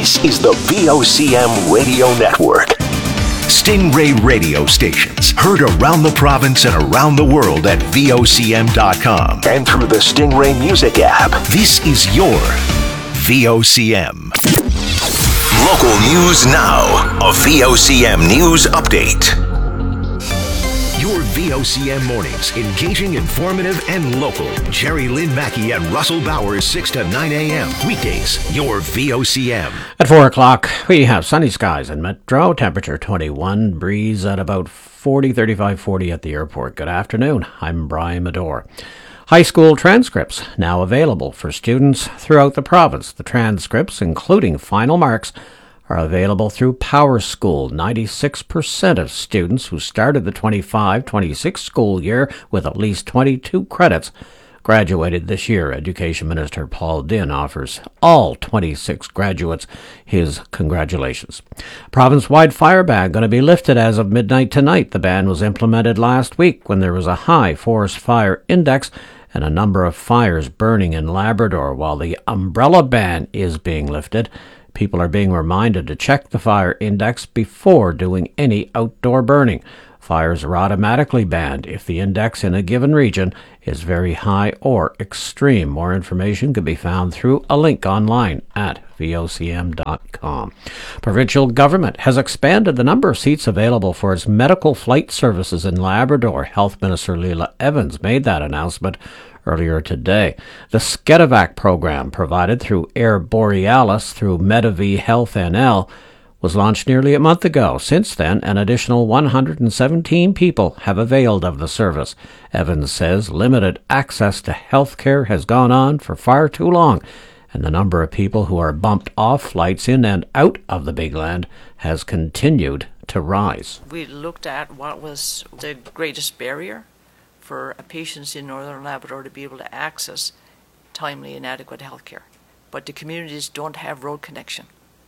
This is the VOCM Radio Network. Stingray radio stations heard around the province and around the world at VOCM.com and through the Stingray Music app. This is your VOCM. Local news now. A VOCM news update. Your VOCM mornings, engaging, informative, and local. Jerry Lynn Mackey and Russell Bowers, 6 to 9 a.m. Weekdays, your VOCM. At 4 o'clock, we have sunny skies in Metro, temperature 21, breeze at about 40 at the airport. Good afternoon, I'm Brian Medore. High school transcripts now available for students throughout the province. The transcripts, including final marks, are available through PowerSchool. 96% of students who started the 25-26 school year with at least 22 credits graduated this year. Education Minister Paul Dinn offers all 26 graduates his congratulations. Province-wide fire ban going to be lifted as of midnight tonight. The ban was implemented last week when there was a high forest fire index and a number of fires burning in Labrador. While the umbrella ban is being lifted, people are being reminded to check the fire index before doing any outdoor burning. Fires are automatically banned if the index in a given region is very high or extreme. More information can be found through a link online at vocm.com. Provincial government has expanded the number of seats available for its medical flight services in Labrador. Health Minister Leila Evans made that announcement earlier today. The Skedevac program, provided through Air Borealis through Medavie Health NL, was launched nearly a month ago. Since then, an additional 117 people have availed of the service. Evans says limited access to health care has gone on for far too long, and the number of people who are bumped off flights in and out of the Big Land has continued to rise. We looked at what was the greatest barrier for patients in Northern Labrador to be able to access timely and adequate health care. But the communities don't have road connection.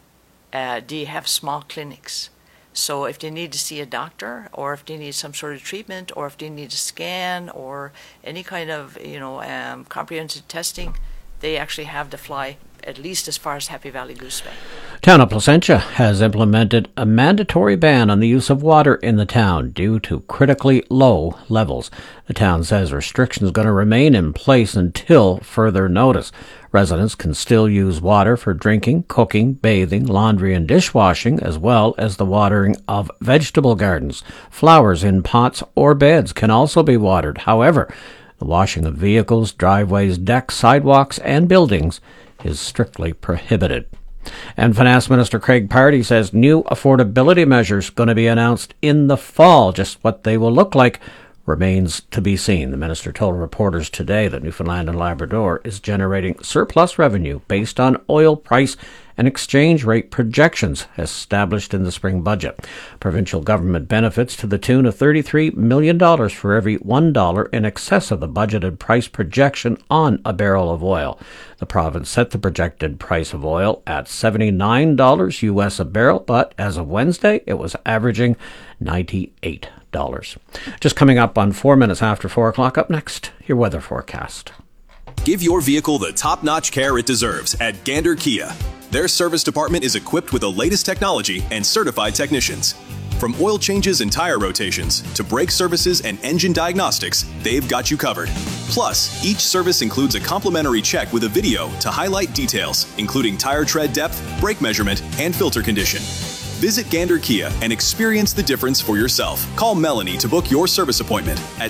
They have small clinics. So if they need to see a doctor, or if they need some sort of treatment, or if they need a scan, or any kind of comprehensive testing, they actually have to fly at least as far as Happy Valley Goose Bay. Town of Placentia has implemented a mandatory ban on the use of water in the town due to critically low levels. The town says restrictions are going to remain in place until further notice. Residents can still use water for drinking, cooking, bathing, laundry and dishwashing, as well as the watering of vegetable gardens. Flowers in pots or beds can also be watered. However, the washing of vehicles, driveways, decks, sidewalks and buildings is strictly prohibited. And Finance Minister Craig Pardy says new affordability measures going to be announced in the fall. Just what they will look like remains to be seen. The minister told reporters today that Newfoundland and Labrador is generating surplus revenue based on oil price and exchange rate projections established in the spring budget. Provincial government benefits to the tune of $33 million for every $1 in excess of the budgeted price projection on a barrel of oil. The province set the projected price of oil at $79 US a barrel, but as of Wednesday, it was averaging $98. Just coming up on 4 minutes after 4 o'clock. Up next, your weather forecast. Give your vehicle the top-notch care it deserves at Gander Kia. Their service department is equipped with the latest technology and certified technicians. From oil changes and tire rotations to brake services and engine diagnostics, they've got you covered. Plus, each service includes a complimentary check with a video to highlight details, including tire tread depth, brake measurement, and filter condition. Visit Gander Kia and experience the difference for yourself. Call Melanie to book your service appointment at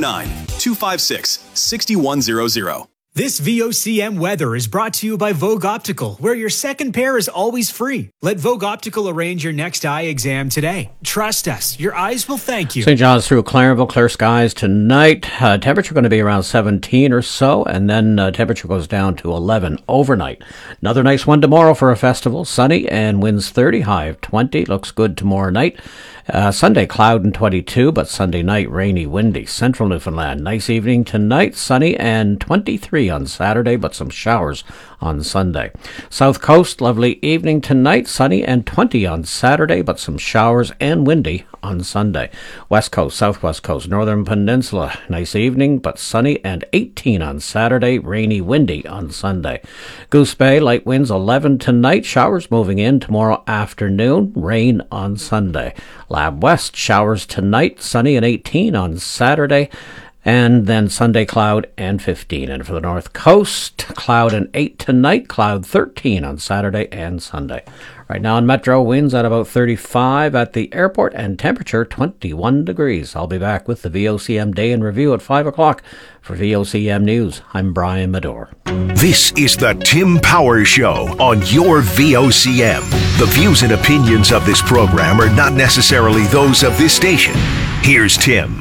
709-256-6100. This VOCM weather is brought to you by Vogue Optical, where your second pair is always free. Let Vogue Optical arrange your next eye exam today. Trust us, your eyes will thank you. St. John's through Clarenville, clear skies tonight. Temperature going to be around 17 or so, and then temperature goes down to 11 overnight. Another nice one tomorrow for a festival. Sunny and winds 30, high of 20. Looks good tomorrow night. Sunday, cloud and 22, but Sunday night, rainy, windy. Central Newfoundland, nice evening tonight, sunny and 23 40 on Saturday, but some showers on Sunday. South Coast, lovely evening tonight, sunny and 20 on Saturday, but some showers and windy on Sunday. West Coast, Southwest Coast, Northern Peninsula, nice evening, but sunny and 18 on Saturday, rainy, windy on Sunday. Goose Bay, light winds 11 tonight, showers moving in tomorrow afternoon, rain on Sunday. Lab West, showers tonight, sunny and 18 on Saturday, and then Sunday cloud and 15. And for the North Coast, cloud and 8 tonight, cloud 13 on Saturday and Sunday. Right now in Metro, winds at about 35 at the airport and temperature 21 degrees. I'll be back with the VOCM Day in Review at 5 o'clock. For VOCM News, I'm Brian Medore. This is the Tim Power Show on your VOCM. The views and opinions of this program are not necessarily those of this station. Here's Tim.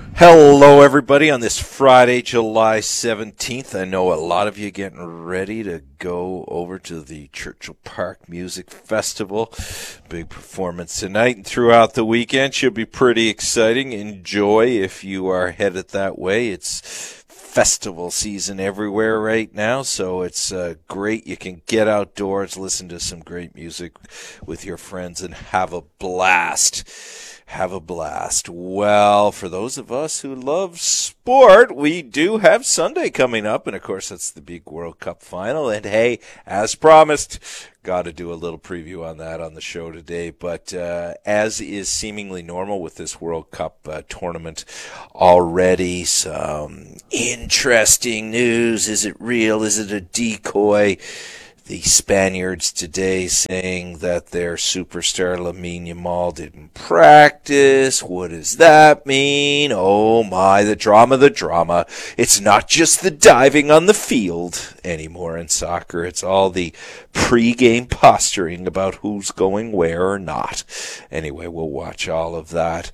Hello, everybody, on this Friday, July 17th. I know a lot of you getting ready to go over to the Churchill Park Music Festival. Big performance tonight and throughout the weekend. Should be pretty exciting. Enjoy if you are headed that way. It's festival season everywhere right now, so it's great. You can get outdoors, listen to some great music with your friends, and have a blast. Have a blast. Well, for those of us who love sport, we do have Sunday coming up, and of course that's the big World Cup final. And hey, as promised, got to do a little preview on that on the show today. But as is seemingly normal with this World Cup tournament already, some interesting news. Is it real? Is it a decoy? The Spaniards today saying that their superstar Lamine Yamal didn't practice. What does that mean? Oh my, the drama. It's not just the diving on the field anymore in soccer. It's all the pre-game posturing about who's going where or not. Anyway, we'll watch all of that.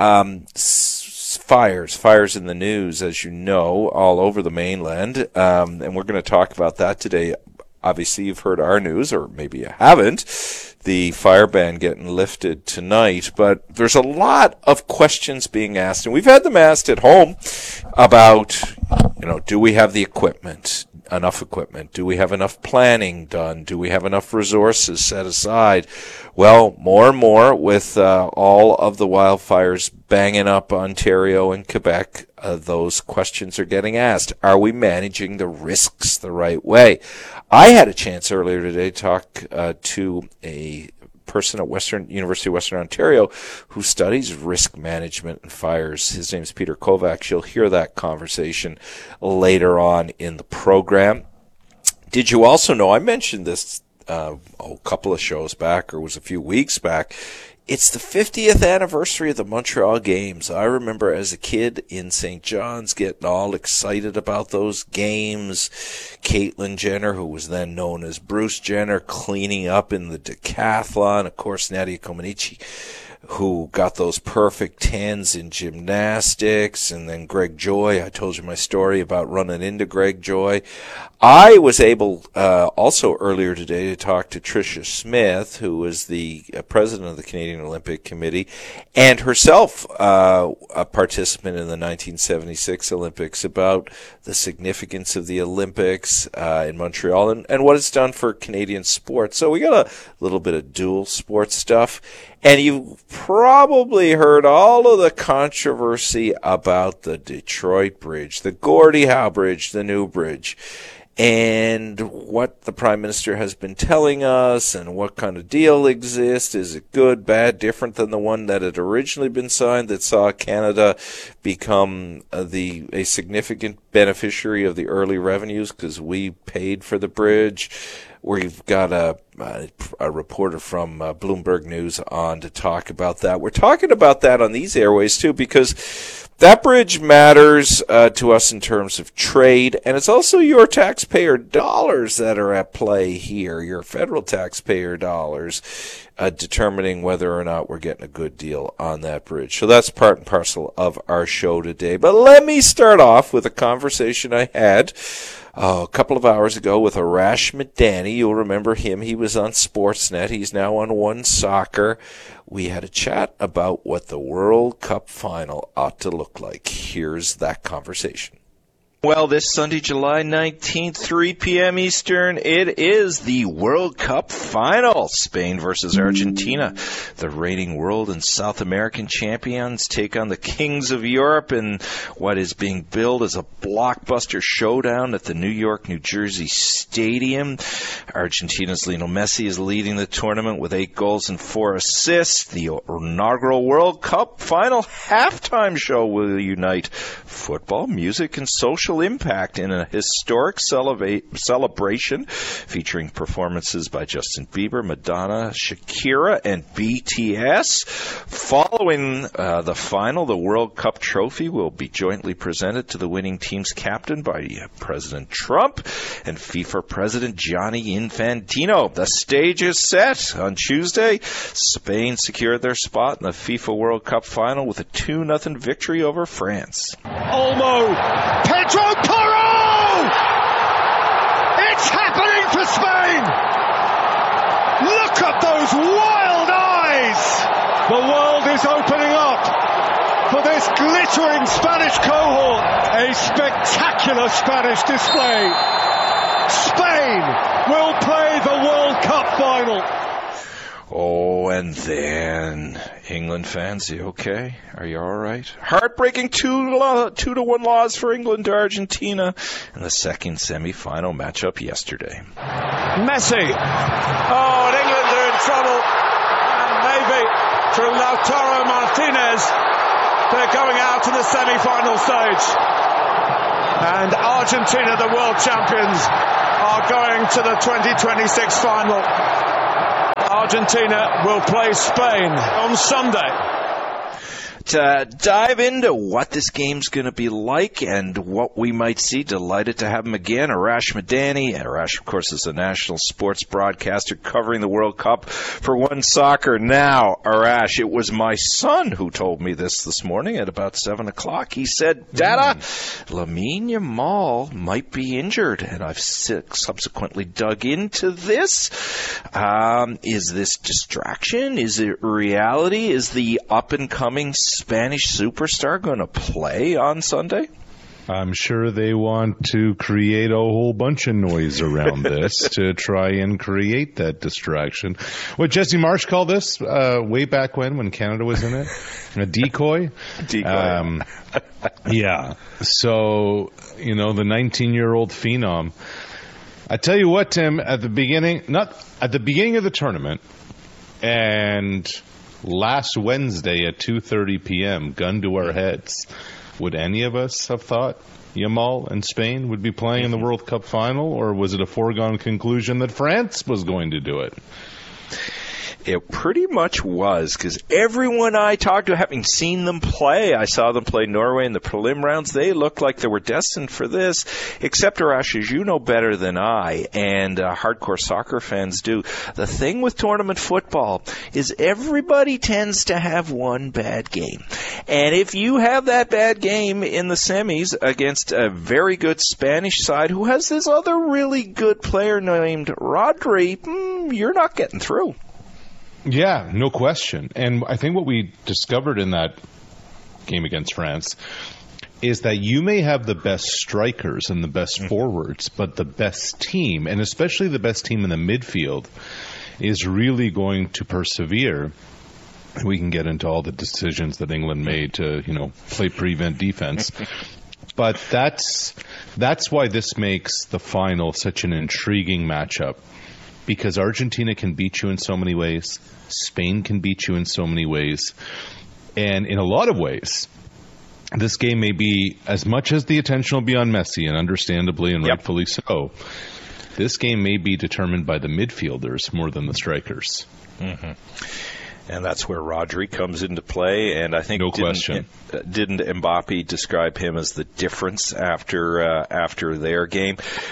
Fires in the news, as you know, all over the mainland. And we're going to talk about that today. Obviously, you've heard our news, or maybe you haven't, the fire ban getting lifted tonight. But there's a lot of questions being asked, and we've had them asked at home about, do we have the equipment, enough equipment? Do we have enough planning done? Do we have enough resources set aside? Well, more and more with all of the wildfires banging up Ontario and Quebec, those questions are getting asked. Are we managing the risks the right way? I had a chance earlier today to talk to a person at University of Western Ontario who studies risk management and fires. His name's Peter Kovacs. You'll hear that conversation later on in the program. Did you also know, I mentioned this a couple of shows back, or it was a few weeks back, it's the 50th anniversary of the Montreal Games. I remember as a kid in St. John's getting all excited about those games. Caitlyn Jenner, who was then known as Bruce Jenner, cleaning up in the decathlon. Of course, Nadia Comaneci, who got those perfect 10s in gymnastics, and then Greg Joy. I told you my story about running into Greg Joy. I was able also earlier today to talk to Tricia Smith, who was the president of the Canadian Olympic Committee, and herself a participant in the 1976 Olympics, about the significance of the Olympics in Montreal and what it's done for Canadian sports. So we got a little bit of dual sports stuff. And you've probably heard all of the controversy about the Detroit Bridge, the Gordie Howe Bridge, the new bridge, and what the Prime Minister has been telling us and what kind of deal exists. Is it good, bad, different than the one that had originally been signed that saw Canada become a significant beneficiary of the early revenues because we paid for the bridge? We've got a reporter from Bloomberg News on to talk about that. We're talking about that on these airways, too, because that bridge matters to us in terms of trade, and it's also your taxpayer dollars that are at play here, your federal taxpayer dollars, determining whether or not we're getting a good deal on that bridge. So that's part and parcel of our show today. But let me start off with a conversation I had a couple of hours ago with Arash Madani. You'll remember him. He was on Sportsnet. He's now on One Soccer. We had a chat about what the World Cup final ought to look like. Here's that conversation. Well, this Sunday, July 19th, 3 p.m. Eastern, it is the World Cup final. Spain versus Argentina. The reigning world and South American champions take on the kings of Europe in what is being billed as a blockbuster showdown at the New York, New Jersey Stadium. Argentina's Lionel Messi is leading the tournament with 8 goals and 4 assists. The inaugural World Cup final halftime show will unite football, music, and social impact in a historic celebration featuring performances by Justin Bieber, Madonna, Shakira, and BTS. Following the final, the World Cup trophy will be jointly presented to the winning team's captain by President Trump and FIFA President Gianni Infantino. The stage is set. On Tuesday, Spain secured their spot in the FIFA World Cup final with a 2-0 victory over France. Olmo, Pedro Porro! It's happening for Spain! Look at those wild eyes! The world is opening up for this glittering Spanish cohort. A spectacular Spanish display. Spain will play the World Cup final. Oh, and then England fans, you okay? Are you all right? Heartbreaking 2-1 loss for England to Argentina in the second semi-final matchup yesterday. Messi. Oh, and England are in trouble. And maybe through Lautaro Martinez, they're going out to the semi-final stage. And Argentina, the world champions, are going to the 2026 final. Argentina will play Spain on Sunday. To dive into what this game's going to be like and what we might see, delighted to have him again, Arash Madani. Arash, of course, is a national sports broadcaster covering the World Cup for One Soccer. Now, Arash, it was my son who told me this morning at about 7 o'clock. He said, Dada, Lamine Yamal might be injured, and I've subsequently dug into this. Is this distraction? Is it reality? Is the up-and-coming Spanish superstar going to play on Sunday? I'm sure they want to create a whole bunch of noise around this to try and create that distraction. What Jesse Marsh called this way back when Canada was in it, a decoy. Yeah. So, the 19-year-old phenom. I tell you what, Tim, at the beginning of the tournament, and last Wednesday at 2:30 p.m., gun to our heads, would any of us have thought Yamal and Spain would be playing in the World Cup final, or was it a foregone conclusion that France was going to do it? It pretty much was, because everyone I talked to, having seen them play, I saw them play Norway in the prelim rounds, they looked like they were destined for this, except, Arash, as you know better than I, and hardcore soccer fans do, the thing with tournament football is everybody tends to have one bad game. And if you have that bad game in the semis against a very good Spanish side who has this other really good player named Rodri, you're not getting through. Yeah, no question. And I think what we discovered in that game against France is that you may have the best strikers and the best forwards, but the best team, and especially the best team in the midfield, is really going to persevere. We can get into all the decisions that England made to, play prevent defense. But that's why this makes the final such an intriguing matchup. Because Argentina can beat you in so many ways. Spain can beat you in so many ways. And in a lot of ways, this game may be, as much as the attention will be on Messi, and understandably and rightfully so, this game may be determined by the midfielders more than the strikers. Mm-hmm. And that's where Rodri comes into play. And I think didn't Mbappe describe him as the difference after their game?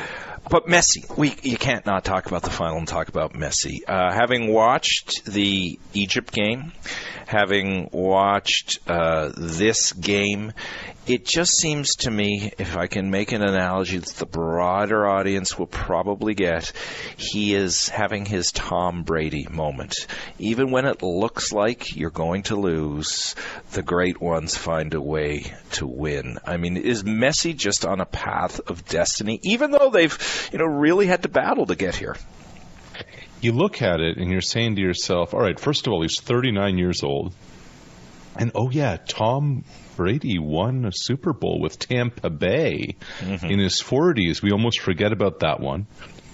But Messi, you can't not talk about the final and talk about Messi. Having watched the Egypt game, having watched this game, it just seems to me, if I can make an analogy that the broader audience will probably get, he is having his Tom Brady moment. Even when it looks like you're going to lose, the great ones find a way to win. I mean, is Messi just on a path of destiny, even though they've, really had to battle to get here? You look at it and you're saying to yourself, all right, first of all, he's 39 years old. And, Tom Brady won a Super Bowl with Tampa Bay in his 40s. We almost forget about that one.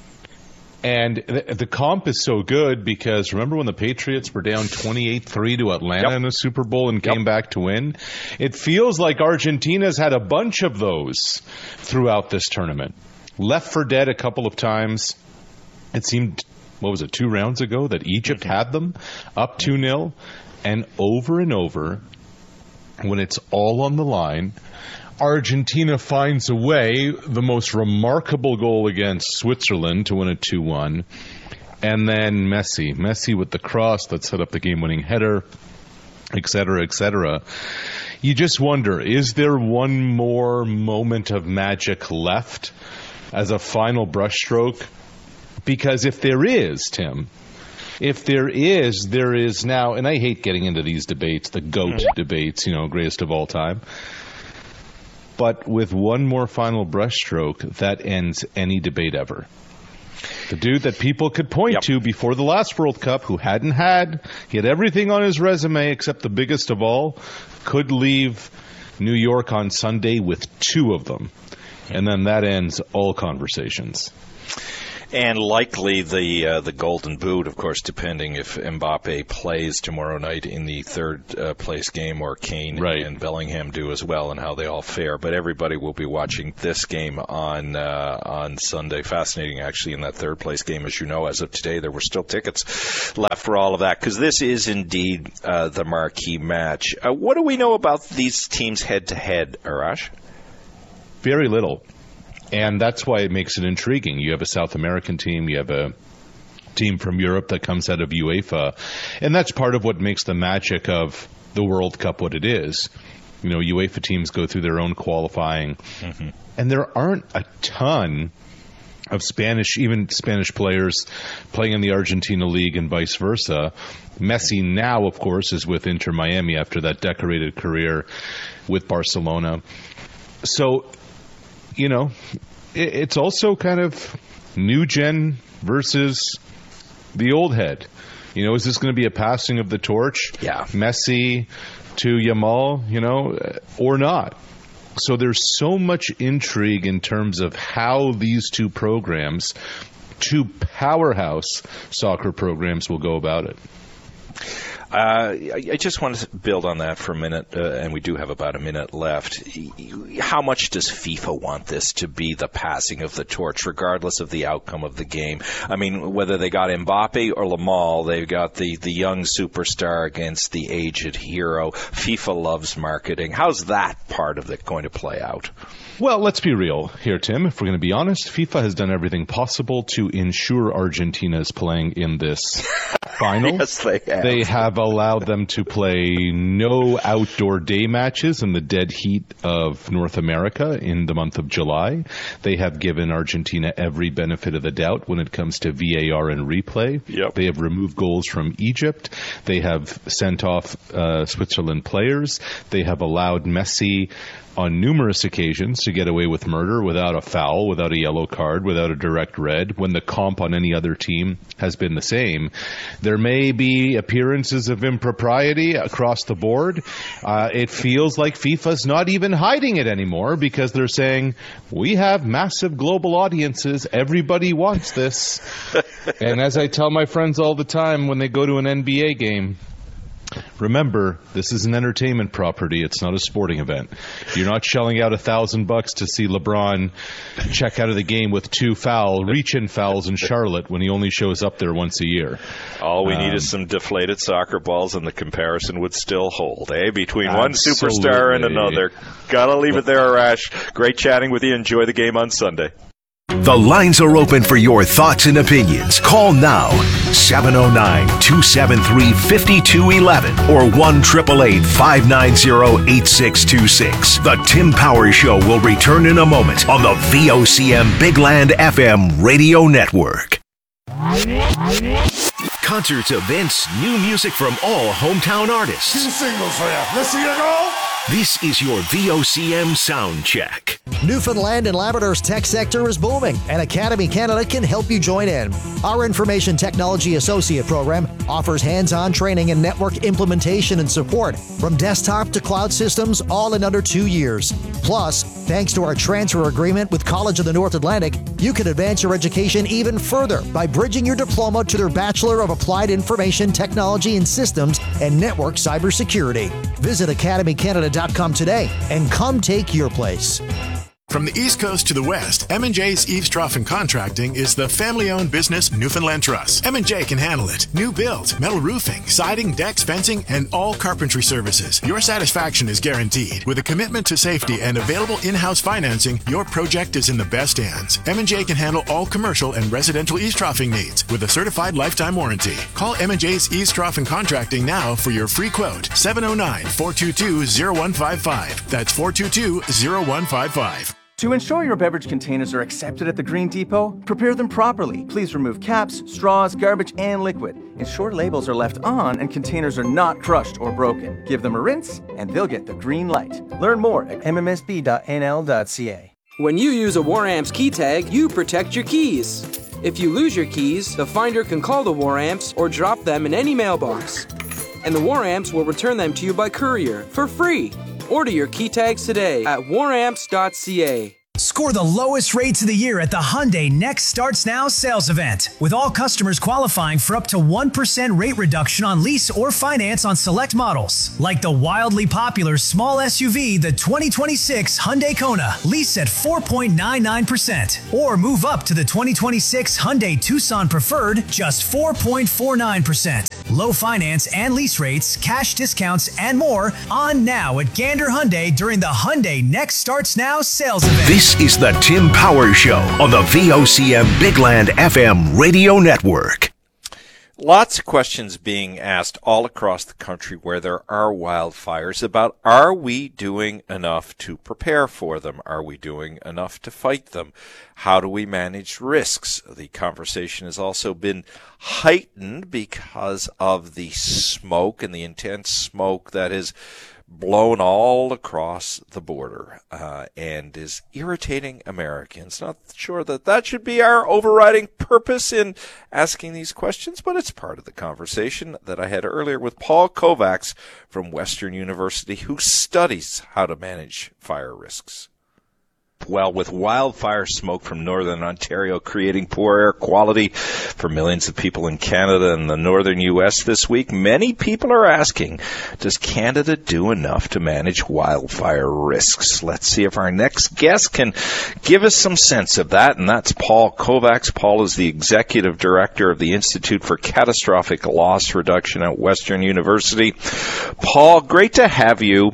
And the comp is so good because remember when the Patriots were down 28-3 to Atlanta in the Super Bowl and came back to win? It feels like Argentina's had a bunch of those throughout this tournament. Left for dead a couple of times. It seemed, 2 rounds ago that Egypt had them up 2-0. And over, when it's all on the line, Argentina finds a way, the most remarkable goal against Switzerland to win it 2-1. And then Messi with the cross that set up the game-winning header, et cetera, et cetera. You just wonder, is there one more moment of magic left as a final brushstroke? Because if there is, Tim, there is now, and I hate getting into these debates, the GOAT debates, greatest of all time. But with one more final brushstroke, that ends any debate ever. The dude that people could point to before the last World Cup, who he had everything on his resume except the biggest of all, could leave New York on Sunday with 2 of them. And then that ends all conversations. And likely the Golden Boot, of course, depending if Mbappe plays tomorrow night in the third place game or Kane and Bellingham do as well, and how they all fare. But everybody will be watching this game on Sunday. Fascinating, actually, in that third place game. As you know, as of today, there were still tickets left for all of that, because this is indeed the marquee match. What do we know about these teams head-to-head, Arash? Very little. And that's why it makes it intriguing. You have a South American team, you have a team from Europe that comes out of UEFA, and that's part of what makes the magic of the World Cup what it is. UEFA teams go through their own qualifying, and there aren't a ton of Spanish players playing in the Argentina League and vice versa. Messi now, of course, is with Inter Miami after that decorated career with Barcelona. So, it's also kind of new gen versus the old head. Is this going to be a passing of the torch? Yeah. Messi to Yamal, or not? So there's so much intrigue in terms of how these two powerhouse soccer programs will go about it. I just want to build on that for a minute, and we do have about a minute left. How much does FIFA want this to be the passing of the torch, regardless of the outcome of the game? I mean, whether they got Mbappe or Lamal, they've got the young superstar against the aged hero. FIFA loves marketing. How's that part of it going to play out? Well, let's be real here, Tim. If we're going to be honest, FIFA has done everything possible to ensure Argentina is playing in this final. Yes, they have. They have allowed them to play no outdoor day matches in the dead heat of North America in the month of July. They have given Argentina every benefit of the doubt when it comes to VAR and replay. Yep. They have removed goals from Egypt. They have sent off Switzerland players. They have allowed Messi on numerous occasions to get away with murder without a foul, without a yellow card, without a direct red, when the comp on any other team has been the same. There may be appearances of impropriety across the board. It feels like FIFA's not even hiding it anymore because they're saying, we have massive global audiences. Everybody wants this. And as I tell my friends all the time when they go to an NBA game, remember, this is an entertainment property. It's not a sporting event. You're not shelling out $1,000 to see LeBron check out of the game with 2 reach-in fouls in Charlotte when he only shows up there once a year. All we need is some deflated soccer balls, and the comparison would still hold, eh? Between one superstar and another. Gotta leave it there, Arash. Great chatting with you. Enjoy the game on Sunday. The lines are open for your thoughts and opinions. Call now, 709-273-5211 or 1-888-590-8626. The Tim Powers Show will return in a moment on the VOCM Big Land FM radio network. Concerts, events, new music from all hometown artists. 2 singles for you. Let's see you go. This is your VOCM Sound Check. Newfoundland and Labrador's tech sector is booming, and Academy Canada can help you join in. Our Information Technology Associate program offers hands-on training in network implementation and support, from desktop to cloud systems, all in under 2 years. Plus, thanks to our transfer agreement with College of the North Atlantic, you can advance your education even further by bridging your diploma to their Bachelor of Applied Information Technology and Systems and Network Cybersecurity. Visit academycanada.com today and come take your place. From the East Coast to the West, M&J's Eaves Trough and Contracting is the family-owned business Newfoundland Trust. M&J can handle it. New build, metal roofing, siding, decks, fencing, and all carpentry services. Your satisfaction is guaranteed. With a commitment to safety and available in-house financing, your project is in the best hands. M&J can handle all commercial and residential eaves troughing needs with a certified lifetime warranty. Call M&J's Eaves Trough and Contracting now for your free quote. 709-422-0155. That's 422-0155. To ensure your beverage containers are accepted at the Green Depot, prepare them properly. Please remove caps, straws, garbage, and liquid. Ensure labels are left on and containers are not crushed or broken. Give them a rinse, and they'll get the green light. Learn more at mmsb.nl.ca. When you use a WarAmps key tag, you protect your keys. If you lose your keys, the finder can call the WarAmps or drop them in any mailbox. And the WarAmps will return them to you by courier for free. Order your key tags today at waramps.ca. Score the lowest rates of the year at the Hyundai Next Starts Now sales event, with all customers qualifying for up to 1% rate reduction on lease or finance on select models, like the wildly popular small SUV, the 2026 Hyundai Kona, lease at 4.99%, or move up to the 2026 Hyundai Tucson Preferred, just 4.49%. Low finance and lease rates, cash discounts, and more on now at Gander Hyundai during the Hyundai Next Starts Now sales event. This is the Tim Powers Show on the VOCM Big Land FM radio network. Lots of questions being asked all across the country where there are wildfires about, are we doing enough to prepare for them? Are we doing enough to fight them? How do we manage risks? The conversation has also been heightened because of the smoke and the intense smoke that is blown all across the border and is irritating Americans. Not sure that should be our overriding purpose in asking these questions, but it's part of the conversation that I had earlier with Paul Kovacs from Western University, who studies how to manage fire risks. Well, with wildfire smoke from northern Ontario creating poor air quality for millions of people in Canada and the northern U.S. this week, many people are asking, does Canada do enough to manage wildfire risks? Let's see if our next guest can give us some sense of that, and that's Paul Kovacs. Paul is the Executive Director of the Institute for Catastrophic Loss Reduction at Western University. Paul, great to have you.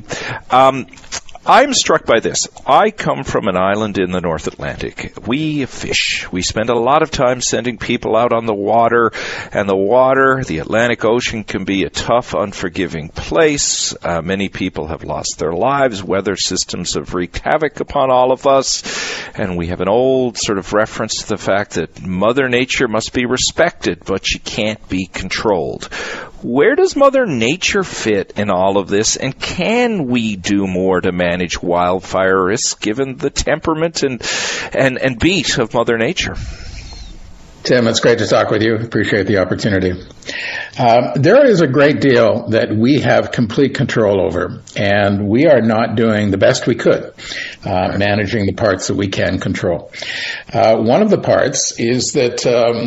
I'm struck by this. I come from an island in the North Atlantic. We fish. We spend a lot of time sending people out on the water, and the Atlantic Ocean, can be a tough, unforgiving place. Many people have lost their lives. Weather systems have wreaked havoc upon all of us, and we have an old sort of reference to the fact that Mother Nature must be respected, but she can't be controlled. Where does Mother Nature fit in all of this, and can we do more to manage wildfire risks given the temperament and beat of Mother Nature? Tim, it's great to talk with you. Appreciate the opportunity. There is a great deal that we have complete control over, and we are not doing the best we could managing the parts that we can control. One of the parts is that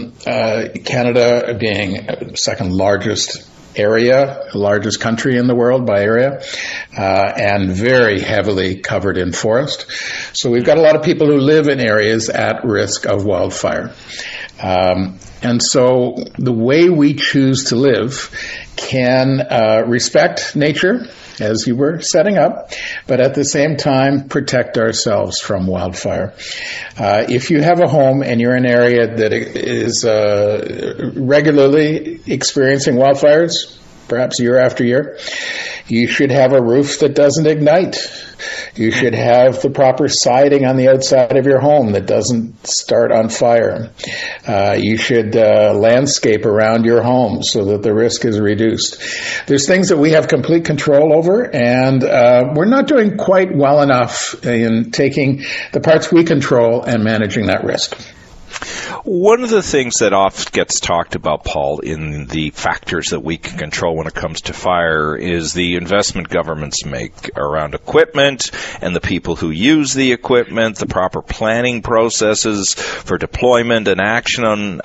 Canada, being second largest largest country in the world by area, and very heavily covered in forest. So we've got a lot of people who live in areas at risk of wildfire. And so the way we choose to live can respect nature, as you were setting up, but at the same time protect ourselves from wildfire. If you have a home and you're in an area that is regularly experiencing wildfires, perhaps year after year, you should have a roof that doesn't ignite. You should have the proper siding on the outside of your home that doesn't start on fire. You should landscape around your home so that the risk is reduced. There's things that we have complete control over, and we're not doing quite well enough in taking the parts we control and managing that risk. One of the things that often gets talked about, Paul, in the factors that we can control when it comes to fire is the investment governments make around equipment and the people who use the equipment, the proper planning processes for deployment and actioning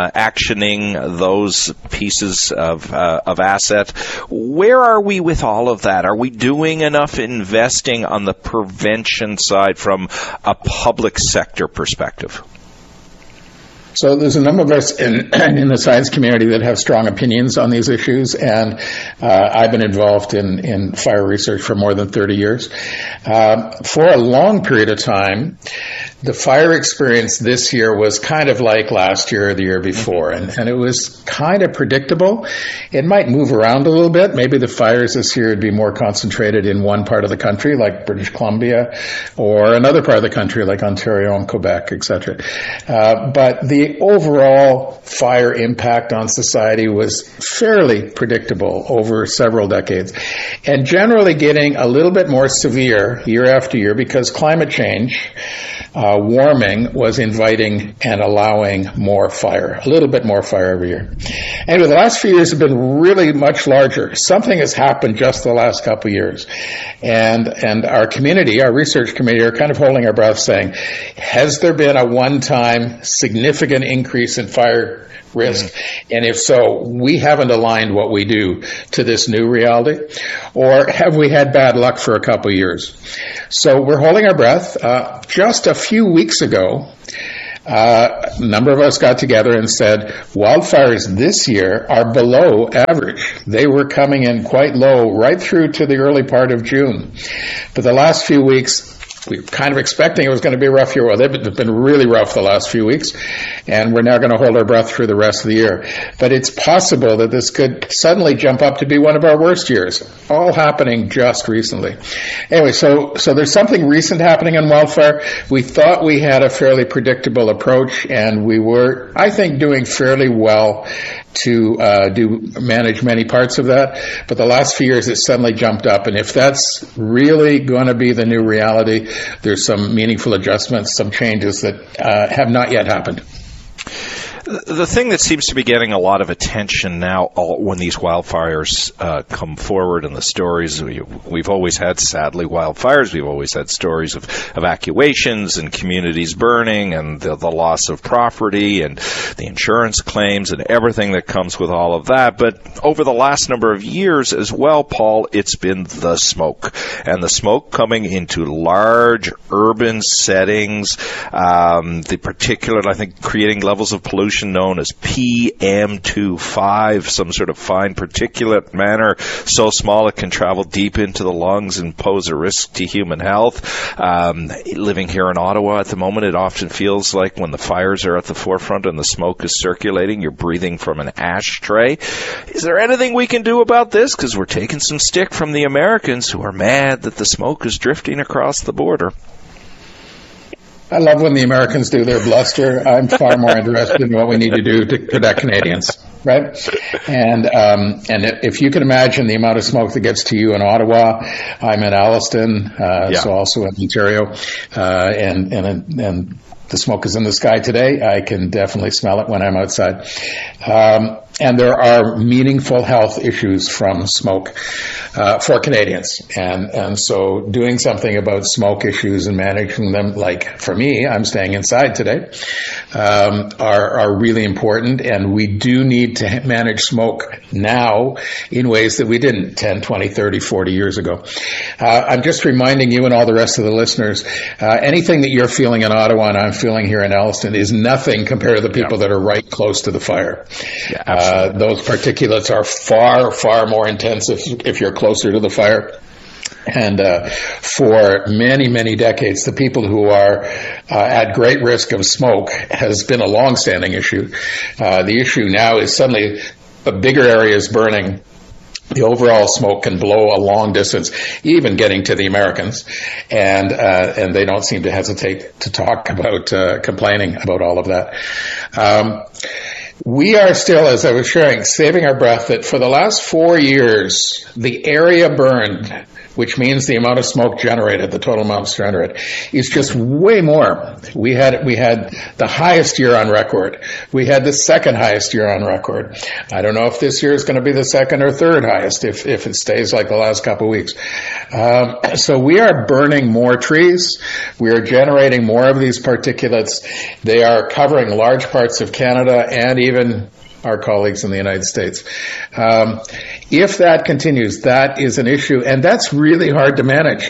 those pieces of asset. Where are we with all of that? Are we doing enough investing on the prevention side from a public sector perspective? So there's a number of us in the science community that have strong opinions on these issues, and I've been involved in fire research for more than 30 years. For a long period of time, the fire experience this year was kind of like last year or the year before, and it was kind of predictable. It might move around a little bit. Maybe the fires this year would be more concentrated in one part of the country, like British Columbia, or another part of the country, like Ontario and Quebec, etc. But the overall fire impact on society was fairly predictable over several decades, and generally getting a little bit more severe year after year because climate change, warming, was inviting and allowing more fire, a little bit more fire every year. Anyway, the last few years have been really much larger. Something has happened just the last couple of years, and our community, our research community, are kind of holding our breath saying, has there been a one-time significant increase in fire risk? And if so, we haven't aligned what we do to this new reality, or have we had bad luck for a couple of years? So we're holding our breath. Just a few weeks ago, a number of us got together and said, wildfires this year are below average. They were coming in quite low right through to the early part of June. But the last few weeks, we were kind of expecting it was going to be a rough year. Well, they've been really rough the last few weeks, and we're now going to hold our breath through the rest of the year. But it's possible that this could suddenly jump up to be one of our worst years, all happening just recently. Anyway, so there's something recent happening in wildfire. We thought we had a fairly predictable approach, and we were, I think, doing fairly well to manage many parts of that. But the last few years, it suddenly jumped up. And if that's really going to be the new reality, there's some meaningful adjustments, some changes that have not yet happened. The thing that seems to be getting a lot of attention now when these wildfires come forward, and the stories, we've always had, sadly, wildfires. We've always had stories of evacuations and communities burning and the loss of property and the insurance claims and everything that comes with all of that. But over the last number of years as well, Paul, it's been the smoke. And the smoke coming into large urban settings, the particulate, I think, creating levels of pollution known as PM2.5, some sort of fine particulate matter so small it can travel deep into the lungs and pose a risk to human health. Living here in Ottawa at the moment, it often feels like when the fires are at the forefront and the smoke is circulating, you're breathing from an ashtray. Is there anything we can do about this? Because we're taking some stick from the Americans who are mad that the smoke is drifting across the border. I love when the Americans do their bluster. I'm far more interested in what we need to do to protect Canadians, right? And if you can imagine the amount of smoke that gets to you in Ottawa, I'm in Alliston, so also in Ontario, and the smoke is in the sky today. I can definitely smell it when I'm outside. And there are meaningful health issues from smoke for Canadians. And so doing something about smoke issues and managing them, like for me, I'm staying inside today, are really important. And we do need to manage smoke now in ways that we didn't 10, 20, 30, 40 years ago. I'm just reminding you and all the rest of the listeners, anything that you're feeling in Ottawa and I'm feeling here in Alliston is nothing compared to the people that are right close to the fire. Those particulates are far, far more intense if you're closer to the fire. And for many, many decades, the people who are at great risk of smoke has been a long-standing issue. The issue now is suddenly a bigger area is burning. The overall smoke can blow a long distance, even getting to the Americans, and they don't seem to hesitate to talk about complaining about all of that. We are still, as I was sharing, saving our breath that for the last 4 years, the area burned, which means the amount of smoke generated, the total amount generated, is just way more. We had the highest year on record. We had the second highest year on record. I don't know if this year is going to be the second or third highest if it stays like the last couple of weeks. So we are burning more trees. We are generating more of these particulates. They are covering large parts of Canada and even our colleagues in the United States. If that continues, that is an issue, and that's really hard to manage.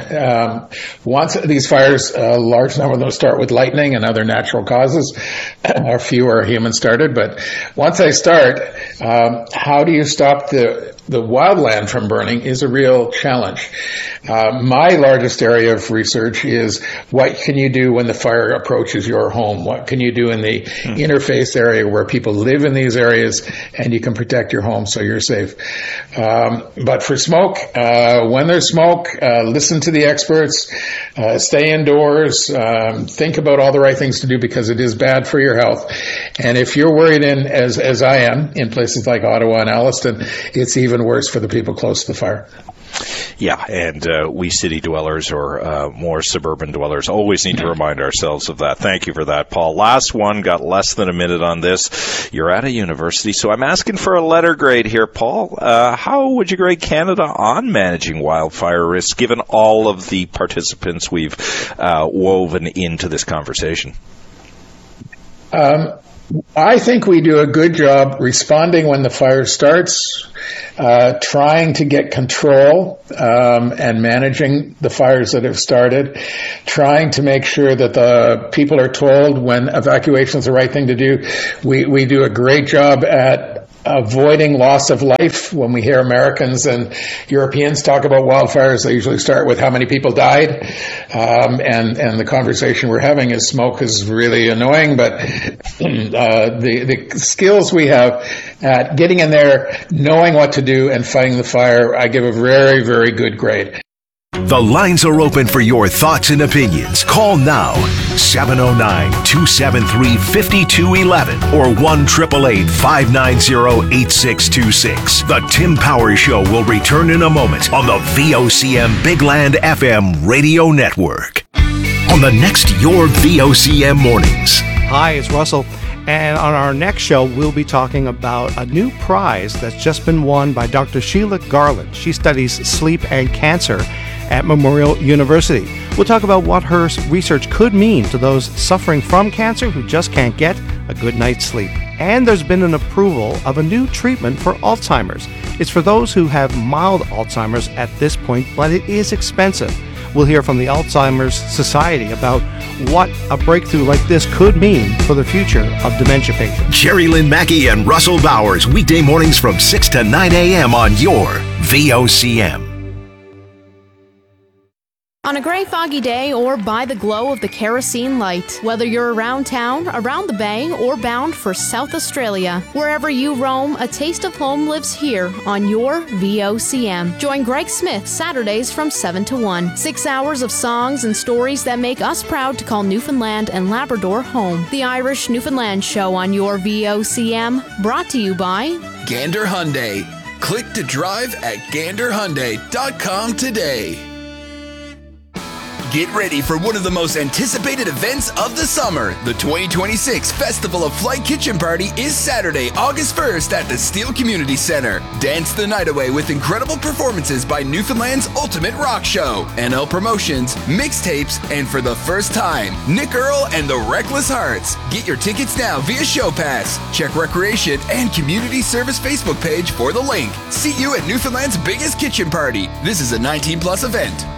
Once these fires, a large number of them start with lightning and other natural causes. A few are human-started, but once they start, how do you stop the wildland from burning is a real challenge. My largest area of research is what can you do when the fire approaches your home? What can you do in the interface area where people live in these areas and you can protect your home so you're safe? But for smoke, when there's smoke, listen to the experts, stay indoors, think about all the right things to do because it is bad for your health. And if you're worried as I am, in places like Ottawa and Alliston, it's even worse for the people close to the fire. Yeah, and we city dwellers or more suburban dwellers always need to remind ourselves of that. Thank you for that, Paul. Last one, got less than a minute on this. You're at a university, so I'm asking for a letter grade here, Paul. How would you grade Canada on managing wildfire risks, given all of the participants we've woven into this conversation? I think we do a good job responding when the fire starts, trying to get control and managing the fires that have started, trying to make sure that the people are told when evacuation is the right thing to do. We do a great job at avoiding loss of life. When we hear Americans and Europeans talk about wildfires, they usually start with how many people died. And the conversation we're having is smoke is really annoying, but the skills we have at getting in there, knowing what to do and fighting the fire, I give a very, very good grade. The lines are open for your thoughts and opinions. Call now, 709-273-5211 or 1-888-590-8626. The Tim Powers Show will return in a moment on the VOCM Big Land FM radio network. On the next Your VOCM Mornings. Hi, it's Russell. And on our next show, we'll be talking about a new prize that's just been won by Dr. Sheila Garland. She studies sleep and cancer at Memorial University. We'll talk about what her research could mean to those suffering from cancer who just can't get a good night's sleep. And there's been an approval of a new treatment for Alzheimer's. It's for those who have mild Alzheimer's at this point, but it is expensive. We'll hear from the Alzheimer's Society about what a breakthrough like this could mean for the future of dementia patients. Jerry Lynn Mackey and Russell Bowers, weekday mornings from 6 to 9 a.m. on your VOCM. On a gray, foggy day or by the glow of the kerosene light, whether you're around town, around the bay, or bound for South Australia, wherever you roam, a taste of home lives here on your VOCM. Join Greg Smith Saturdays from 7 to 1. 6 hours of songs and stories that make us proud to call Newfoundland and Labrador home. The Irish Newfoundland Show on your VOCM, brought to you by Gander Hyundai. Click to drive at ganderhyundai.com today. Get ready for one of the most anticipated events of the summer. The 2026 Festival of Flight Kitchen Party is Saturday, August 1st at the Steel Community Center. Dance the night away with incredible performances by Newfoundland's Ultimate Rock Show, NL Promotions, mixtapes, and for the first time, Nick Earl and the Reckless Hearts. Get your tickets now via Show Pass. Check Recreation and Community Service Facebook page for the link. See you at Newfoundland's biggest kitchen party. This is a 19+ event.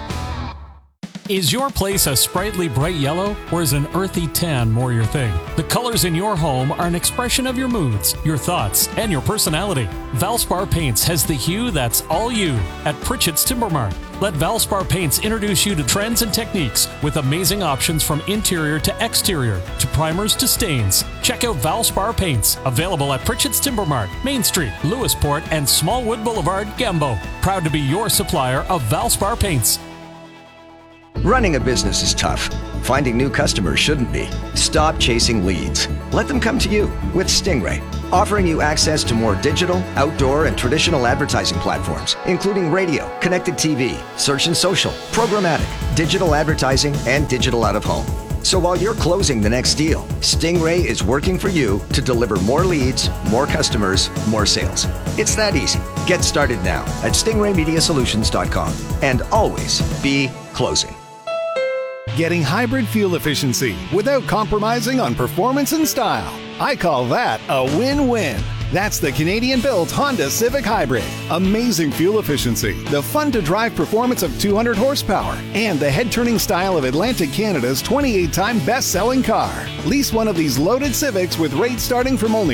Is your place a sprightly bright yellow, or is an earthy tan more your thing? The colors in your home are an expression of your moods, your thoughts, and your personality. Valspar Paints has the hue that's all you at Pritchett's Timber Mart. Let Valspar Paints introduce you to trends and techniques with amazing options from interior to exterior, to primers to stains. Check out Valspar Paints, available at Pritchett's Timber Mart, Main Street, Lewisport, and Smallwood Boulevard, Gambo. Proud to be your supplier of Valspar Paints. Running a business is tough. Finding new customers shouldn't be. Stop chasing leads. Let them come to you with Stingray, offering you access to more digital, outdoor, and traditional advertising platforms, including radio, connected TV, search and social, programmatic, digital advertising, and digital out-of-home. So while you're closing the next deal, Stingray is working for you to deliver more leads, more customers, more sales. It's that easy. Get started now at stingraymediasolutions.com and always be closing. Getting hybrid fuel efficiency without compromising on performance and style. I call that a win-win. That's the Canadian-built Honda Civic Hybrid. Amazing fuel efficiency, the fun-to-drive performance of 200 horsepower, and the head-turning style of Atlantic Canada's 28-time best-selling car. Lease one of these loaded Civics with rates starting from only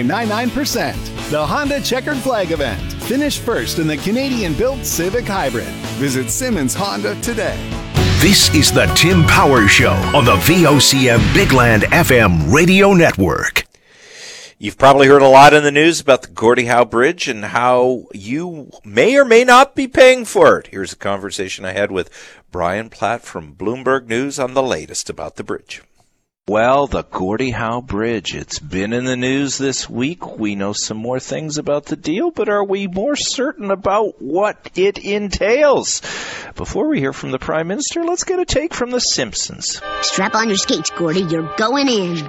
1.99%. The Honda Checkered Flag event. Finish first in the Canadian-built Civic Hybrid. Visit Simmons Honda today. This is the Tim Power Show on the VOCM Big Land FM radio network. You've probably heard a lot in the news about the Gordie Howe Bridge and how you may or may not be paying for it. Here's a conversation I had with Brian Platt from Bloomberg News on the latest about the bridge. Well, the Gordie Howe Bridge, it's been in the news this week. We know some more things about the deal, but are we more certain about what it entails? Before we hear from the Prime Minister, let's get a take from The Simpsons. Strap on your skates, Gordie. You're going in.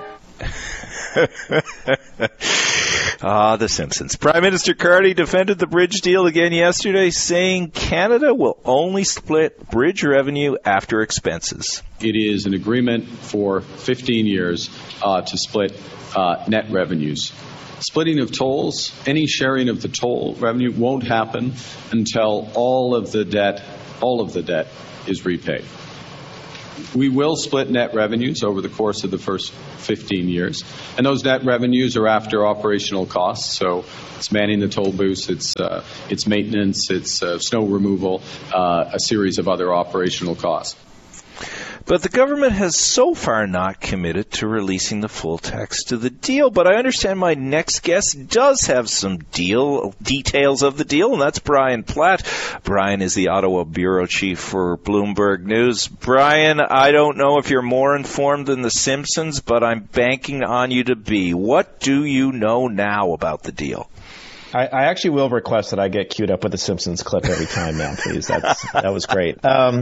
The Simpsons. Prime Minister Carney defended the bridge deal again yesterday, saying Canada will only split bridge revenue after expenses. It is an agreement for 15 years to split net revenues. Splitting of tolls, any sharing of the toll revenue won't happen until all of the debt is repaid. We will split net revenues over the course of the first 15 years, and those net revenues are after operational costs. So it's manning the toll booths, it's maintenance, it's snow removal, a series of other operational costs. But the government has so far not committed to releasing the full text of the deal. But I understand my next guest does have some details of the deal, and that's Brian Platt. Brian is the Ottawa bureau chief for Bloomberg News. Brian, I don't know if you're more informed than The Simpsons, but I'm banking on you to be. What do you know now about the deal? I actually will request that I get queued up with a Simpsons clip every time now, please. That was great.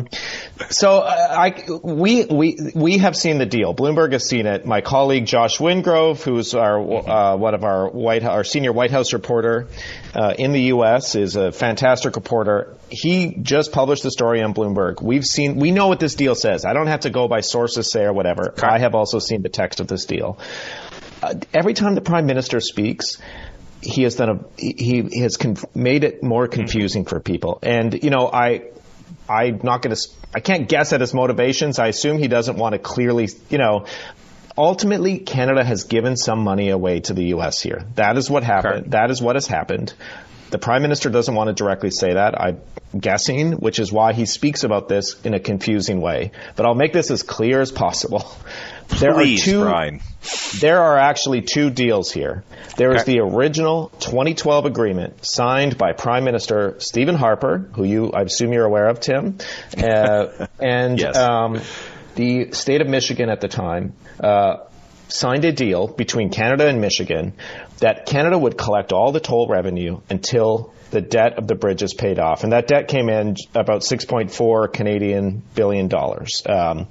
We have seen the deal. Bloomberg has seen it. My colleague Josh Wingrove, who's one of our senior White House reporter in the U.S., is a fantastic reporter. He just published the story on Bloomberg. We know what this deal says. I don't have to go by sources say or whatever. I have also seen the text of this deal. Every time the Prime Minister speaks, he has made it more confusing for people. And, I can't guess at his motivations. I assume he doesn't want to clearly, ultimately Canada has given some money away to the U.S. here. That is what happened. Okay. That is what has happened. The Prime Minister doesn't want to directly say that, I'm guessing, which is why he speaks about this in a confusing way. But I'll make this as clear as possible. Brian. There are actually two deals here. There is the original 2012 agreement signed by Prime Minister Stephen Harper, who I assume you're aware of, Tim, and yes. The state of Michigan at the time. signed a deal between Canada and Michigan that Canada would collect all the toll revenue until the debt of the bridge is paid off. And that debt came in about 6.4 Canadian billion dollars.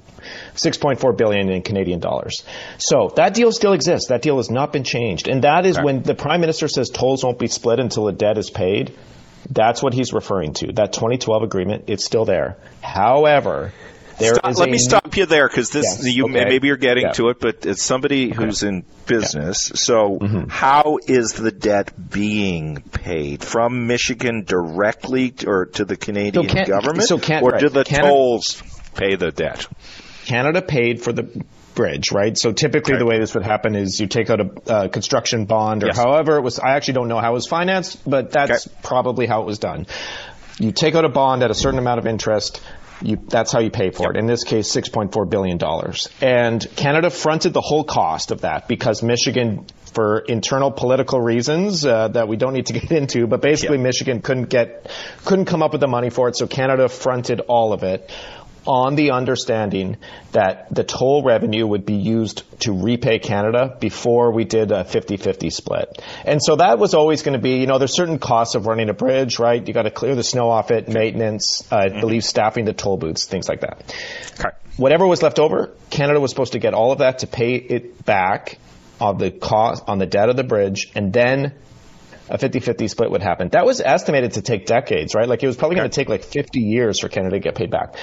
6.4 billion in Canadian dollars. So that deal still exists. That deal has not been changed. And that is when the Prime Minister says tolls won't be split until the debt is paid. That's what he's referring to. That 2012 agreement, it's still there. However, let me stop you there, because maybe you're getting to it, but it's somebody who's in business. So how is the debt being paid? From Michigan directly or to the Canadian government? Or do the tolls pay the debt? Canada paid for the bridge, right? So typically the way this would happen is you take out a construction bond or however it was. I actually don't know how it was financed, but that's probably how it was done. You take out a bond at a certain amount of interest. That's how you pay for it. In this case, $6.4 billion. And Canada fronted the whole cost of that because Michigan, for internal political reasons that we don't need to get into, but basically Michigan couldn't come up with the money for it, so Canada fronted all of it on the understanding that the toll revenue would be used to repay Canada before we did a 50-50 split. And so that was always going to be, there's certain costs of running a bridge, right? You got to clear the snow off it, maintenance, I believe staffing the toll booths, things like that. Okay. Whatever was left over, Canada was supposed to get all of that to pay it back on the cost, on the debt of the bridge, and then a 50-50 split would happen. That was estimated to take decades, right? Like it was probably going to take like 50 years for Canada to get paid back.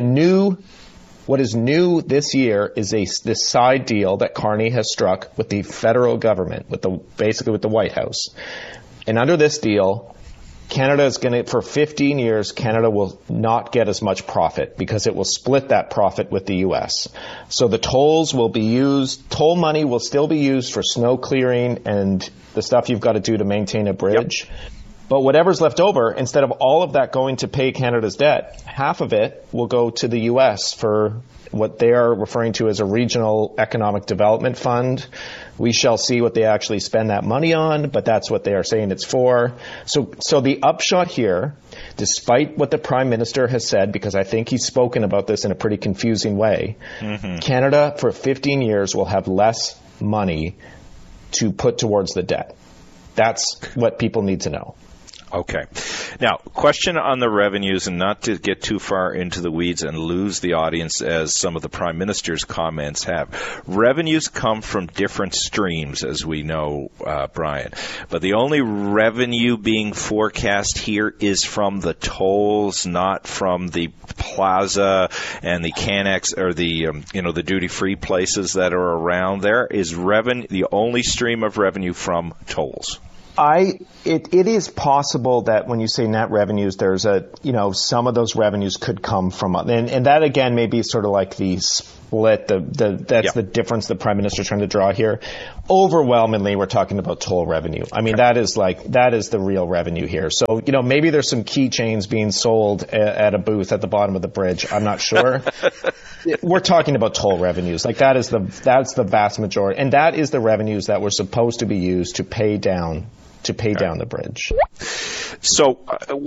What is new this year is this side deal that Carney has struck with the federal government, basically with the White House. And under this deal, Canada is going to, for 15 years, Canada will not get as much profit because it will split that profit with the U.S. So the tolls will be used, toll money will still be used for snow clearing and the stuff you've got to do to maintain a bridge. Yep. But whatever's left over, instead of all of that going to pay Canada's debt, half of it will go to the U.S. for what they are referring to as a regional economic development fund. We shall see what they actually spend that money on, but that's what they are saying it's for. So the upshot here, despite what the Prime Minister has said, because I think he's spoken about this in a pretty confusing way, Canada for 15 years will have less money to put towards the debt. That's what people need to know. Okay. Now, question on the revenues, and not to get too far into the weeds and lose the audience as some of the Prime Minister's comments have. Revenues come from different streams, as we know, Brian. But the only revenue being forecast here is from the tolls, not from the plaza and the Canex or the duty-free places that are around there. Is the only stream of revenue from tolls? It is possible that when you say net revenues, there's some of those revenues could come from, and that again may be sort of like the split, that's the difference the Prime Minister is trying to draw here. Overwhelmingly, we're talking about toll revenue. I mean, that is the real revenue here. So, maybe there's some keychains being sold at a booth at the bottom of the bridge. I'm not sure. We're talking about toll revenues. Like that's the vast majority. And that is the revenues that were supposed to be used to pay down the bridge. So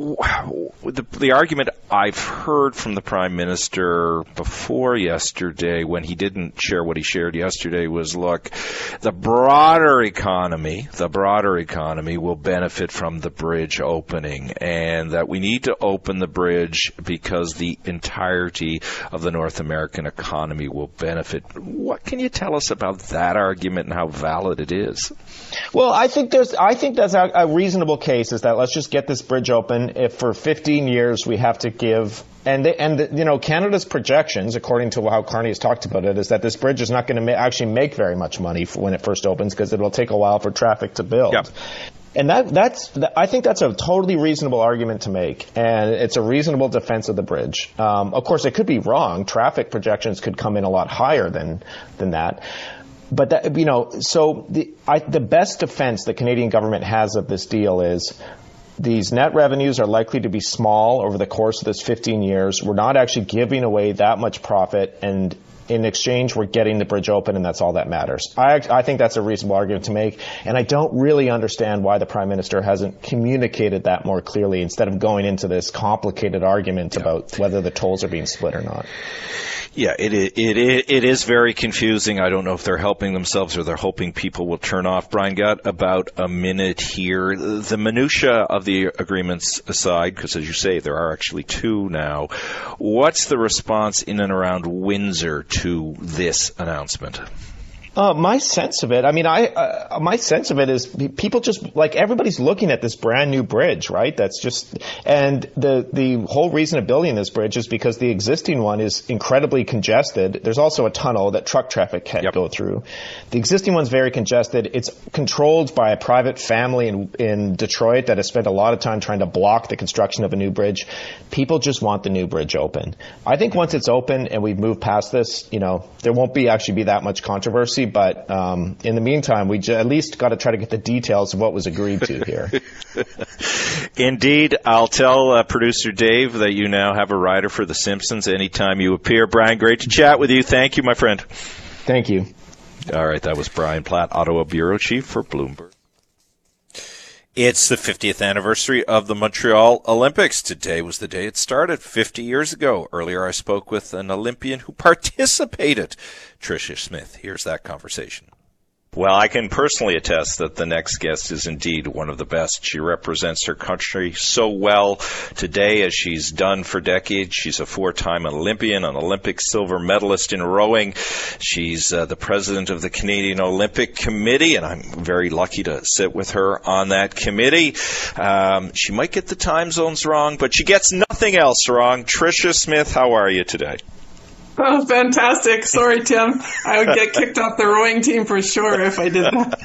the argument I've heard from the Prime Minister before yesterday, when he didn't share what he shared yesterday, was, look, the broader economy will benefit from the bridge opening, and that we need to open the bridge because the entirety of the North American economy will benefit. What can you tell us about that argument and how valid it is? Well, I think that's a reasonable case, is that let's just get this bridge open. If for 15 years we have to give, and Canada's projections, according to how Carney has talked about it, is that this bridge is not going to actually make very much money when it first opens because it will take a while for traffic to build. Yep. And I think that's a totally reasonable argument to make, and it's a reasonable defense of the bridge. Of course, it could be wrong. Traffic projections could come in a lot higher than that. But the best defense the Canadian government has of this deal is these net revenues are likely to be small over the course of this 15 years. We're not actually giving away that much profit, and in exchange, we're getting the bridge open, and that's all that matters. I think that's a reasonable argument to make, and I don't really understand why the Prime Minister hasn't communicated that more clearly instead of going into this complicated argument about whether the tolls are being split or not. Yeah, it is very confusing. I don't know if they're helping themselves or they're hoping people will turn off. Brian, got about a minute here. The minutia of the agreements aside, because as you say, there are actually two now, what's the response in and around Windsor to this announcement? My sense of it, my sense of it is people just, like, everybody's looking at this brand new bridge, right? That's just, and the whole reason of building this bridge is because the existing one is incredibly congested. There's also a tunnel that truck traffic can't go through. The existing one's very congested. It's controlled by a private family in Detroit that has spent a lot of time trying to block the construction of a new bridge. People just want the new bridge open. I think once it's open and we've moved past this, there won't actually be that much controversy. But in the meantime, we at least got to try to get the details of what was agreed to here. Indeed. I'll tell producer Dave that you now have a rider for The Simpsons anytime you appear. Brian, great to chat with you. Thank you, my friend. Thank you. All right, that was Brian Platt, Ottawa Bureau Chief for Bloomberg. It's the 50th anniversary of the Montreal Olympics. Today was the day it started 50 years ago. Earlier I spoke with an Olympian who participated, Tricia Smith. Here's that conversation. Well, I can personally attest that the next guest is indeed one of the best. She represents her country so well today, as she's done for decades. She's a four-time Olympian, an Olympic silver medalist in rowing. She's the president of the Canadian Olympic Committee, and I'm very lucky to sit with her on that committee. She might get the time zones wrong, but she gets nothing else wrong. Tricia Smith, how are you today? Oh, fantastic. Sorry, Tim. I would get kicked off the rowing team for sure if I did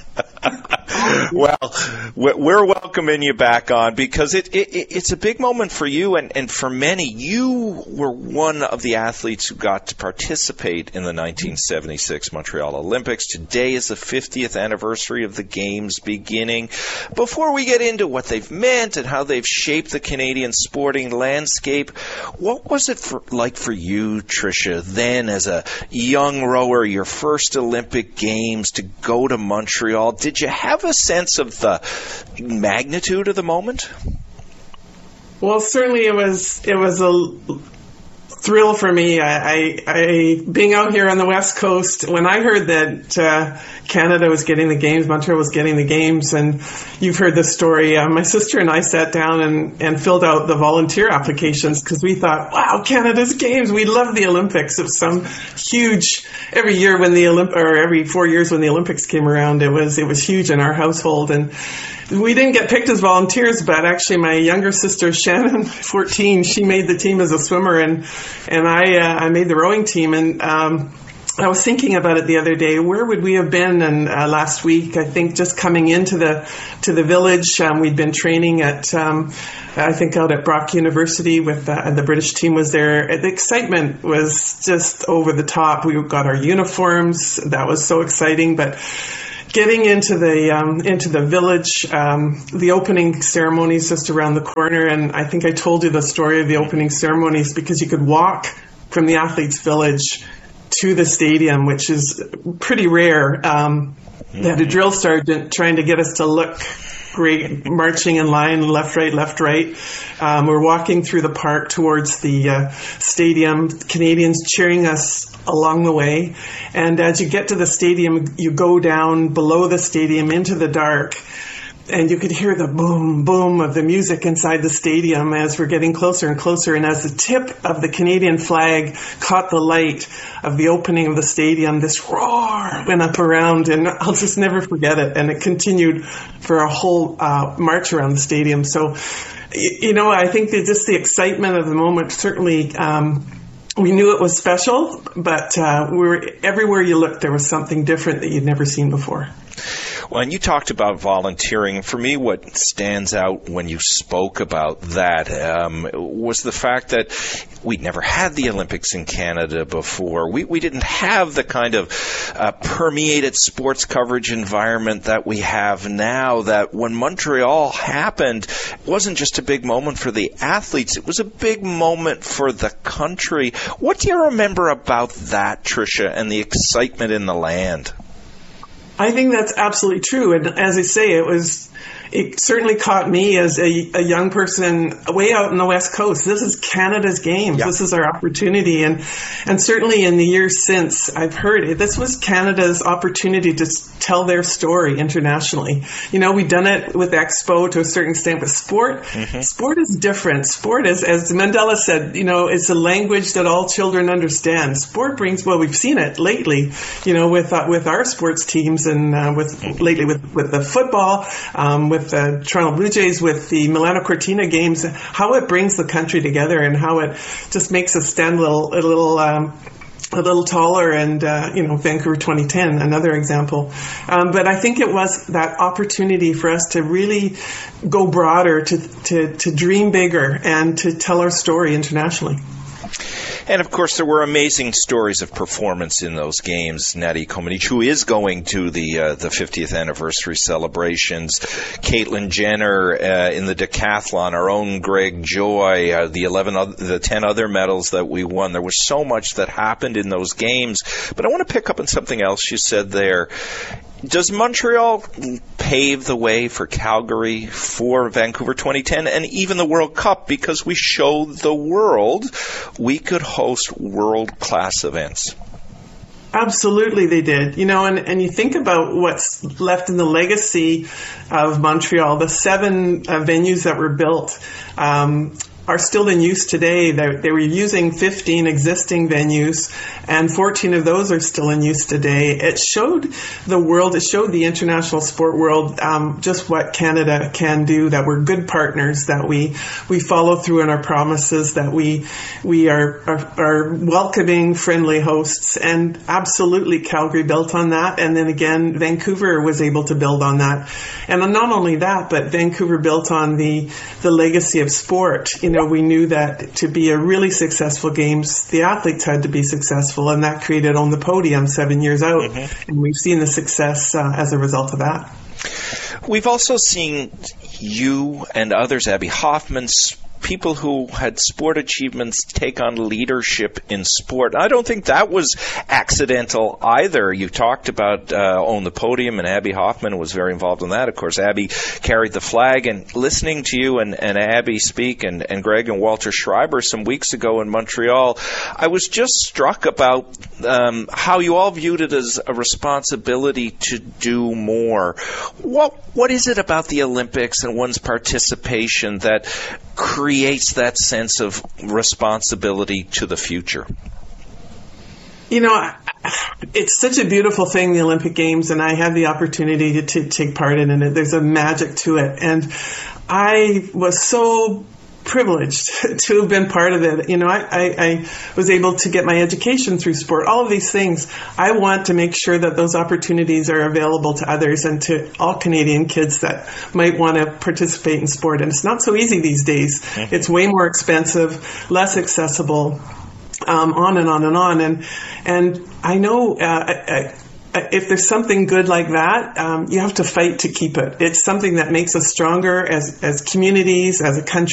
that. Well, we're welcoming you back on because it's a big moment for you and for many. You were one of the athletes who got to participate in the 1976 Montreal Olympics. Today is the 50th anniversary of the Games beginning. Before we get into what they've meant and how they've shaped the Canadian sporting landscape, what was it like for you, Tricia, then as a young rower, your first Olympic Games, to go to Montreal? Did you have a sense of the magnitude of the moment? Well, certainly it was a thrill for me. I being out here on the West Coast, when I heard that Canada was getting the Games, Montreal was getting the Games, and you've heard this story, my sister and I sat down and filled out the volunteer applications because we thought, wow, Canada's Games, we love the Olympics. It was some huge, every year when every 4 years when the Olympics came around, it was huge in our household. And we didn't get picked as volunteers, but actually my younger sister, Shannon, 14, she made the team as a swimmer, and I made the rowing team. And I was thinking about it the other day. Where would we have been? And last week, I think, just coming into the village, we'd been training at I think out at Brock University with the British team was there. The excitement was just over the top. We got our uniforms. That was so exciting, but getting into the village, the opening ceremonies just around the corner, and I think I told you the story of the opening ceremonies because you could walk from the athletes' village to the stadium, which is pretty rare. They had a drill sergeant trying to get us to look great, marching in line, left, right. We're walking through the park towards the stadium, Canadians cheering us along the way. And as you get to the stadium, you go down below the stadium into the dark, and you could hear the boom, boom of the music inside the stadium as we're getting closer and closer. And as the tip of the Canadian flag caught the light of the opening of the stadium, this roar went up around, and I'll just never forget it. And it continued for a whole march around the stadium. So, I think that just the excitement of the moment, certainly we knew it was special, but everywhere you looked, there was something different that you'd never seen before. Well, and you talked about volunteering. For me, what stands out when you spoke about that was the fact that we'd never had the Olympics in Canada before. We didn't have the kind of permeated sports coverage environment that we have now, that when Montreal happened, it wasn't just a big moment for the athletes, it was a big moment for the country. What do you remember about that, Tricia, and the excitement in the land? I think that's absolutely true. And as I say, it certainly caught me as a young person way out in the West Coast. This is Canada's Games. Yeah. This is our opportunity. And certainly in the years since, I've heard it. This was Canada's opportunity to tell their story internationally. You know, we've done it with Expo to a certain extent, but sport is different. Sport is, as Mandela said, you know, it's a language that all children understand. Sport brings, well, we've seen it lately, you know, with our sports teams and lately with the football, with the Toronto Blue Jays, with the Milano Cortina games, how it brings the country together and how it just makes us stand a little taller, and Vancouver 2010, another example. But I think it was that opportunity for us to really go broader, to dream bigger, and to tell our story internationally. And, of course, there were amazing stories of performance in those games. Natty Comaneci, who is going to the 50th anniversary celebrations. Caitlyn Jenner in the decathlon. Our own Greg Joy. The 10 other medals that we won. There was so much that happened in those games. But I want to pick up on something else you said there. Does Montreal pave the way for Calgary, for Vancouver 2010, and even the World Cup? Because we showed the world we could host world-class events. Absolutely they did. You know, and you think about what's left in the legacy of Montreal, the 7 venues that were built, are still in use today. They were using 15 existing venues, and 14 of those are still in use today. It showed the world, it showed the international sport world just what Canada can do, that we're good partners, that we follow through on our promises, that we are welcoming, friendly hosts, and absolutely Calgary built on that. And then again, Vancouver was able to build on that. And not only that, but Vancouver built on the legacy of sport. You know, we knew that to be a really successful games, the athletes had to be successful, and that created On the Podium 7 years out. And we've seen the success as a result of that. We've also seen you and others, Abby Hoffman, people who had sport achievements take on leadership in sport. I don't think that was accidental either. You talked about On the Podium, and Abby Hoffman was very involved in that. Of course, Abby carried the flag, and listening to you and Abby speak, and Greg and Walter Schreiber some weeks ago in Montreal, I was just struck about how you all viewed it as a responsibility to do more. What is it about the Olympics and one's participation that creates that sense of responsibility to the future? You know, it's such a beautiful thing, the Olympic Games, and I had the opportunity to take part in it. There's a magic to it. And I was so privileged to have been part of it. You know, I was able to get my education through sport, all of these things. I want to make sure that those opportunities are available to others and to all Canadian kids that might want to participate in sport. And it's not so easy these days. It's way more expensive, less accessible, on and on and on. And I know if there's something good like that, you have to fight to keep it. It's something that makes us stronger as communities, as a country.